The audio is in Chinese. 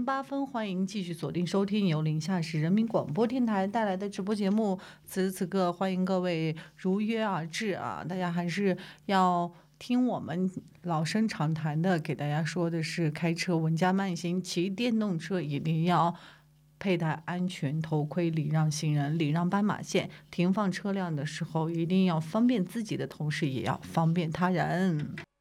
8点08分，欢迎继续锁定收听由宁夏市人民广播电台带来的直播节目。此时此刻，欢迎各位如约而至啊！大家还是要听我们老生常谈的，给大家说的是，开车稳驾慢行，骑电动车一定要佩戴安全头盔，礼让行人，礼让斑马线。停放车辆的时候，一定要方便自己的同时，也要方便他人。